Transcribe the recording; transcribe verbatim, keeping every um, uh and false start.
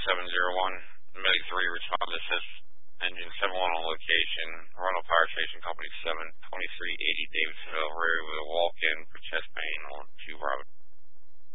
seven zero one. Medic three, respond to assist. Engine seven one on location. Ronald Power Station Company seven, twenty-three eighty Davisville, rear